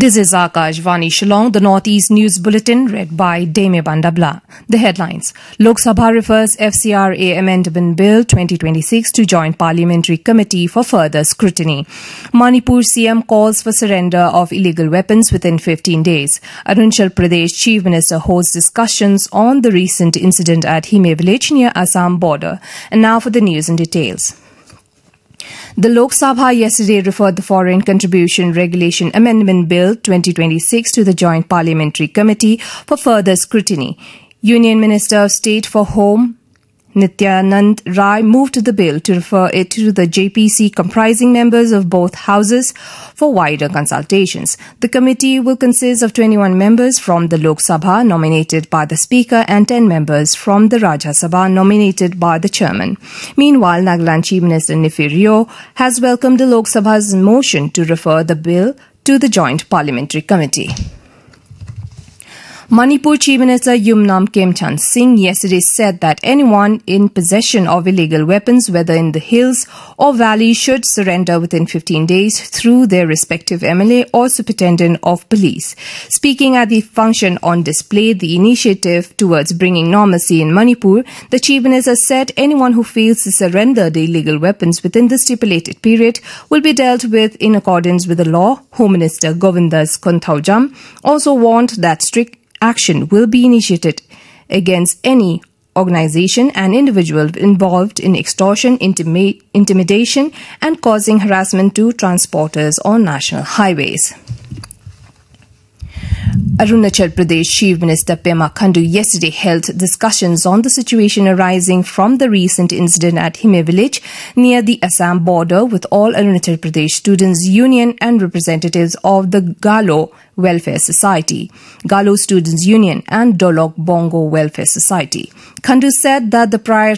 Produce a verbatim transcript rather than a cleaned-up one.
This is Akashvani Shillong, the Northeast News Bulletin, read by Dame Bandabla. The headlines. Lok Sabha refers F C R A Amendment Bill twenty twenty-six to Joint Parliamentary Committee for further scrutiny. Manipur C M calls for surrender of illegal weapons within fifteen days. Arunachal Pradesh Chief Minister holds discussions on the recent incident at Hime village near Assam border. And now for the news in details. The Lok Sabha yesterday referred the Foreign Contribution Regulation Amendment Bill twenty twenty-six to the Joint Parliamentary Committee for further scrutiny. Union Minister of State for Home Nityanand Rai moved the bill to refer it to the J P C comprising members of both houses for wider consultations. The committee will consist of twenty-one members from the Lok Sabha nominated by the Speaker and ten members from the Rajya Sabha nominated by the Chairman. Meanwhile, Nagaland Chief Minister Neiphiu Rio has welcomed the Lok Sabha's motion to refer the bill to the Joint Parliamentary Committee. Manipur Chief Minister Yumnam Khemchand Singh yesterday said that anyone in possession of illegal weapons, whether in the hills or valleys, should surrender within fifteen days through their respective M L A or Superintendent of Police. Speaking at the function on display, the initiative towards bringing normalcy in Manipur, the Chief Minister said anyone who fails to surrender the illegal weapons within the stipulated period will be dealt with in accordance with the law. Home Minister Govindas Konthaujam also warned that strict action will be initiated against any organization and individual involved in extortion, intima- intimidation and causing harassment to transporters on national highways. Arunachal Pradesh Chief Minister Pema Khandu yesterday held discussions on the situation arising from the recent incident at Hime village near the Assam border with all Arunachal Pradesh Students' Union and representatives of the Galo Welfare Society, Galo Students' Union and Dolok Bongo Welfare Society. Khandu said that the prior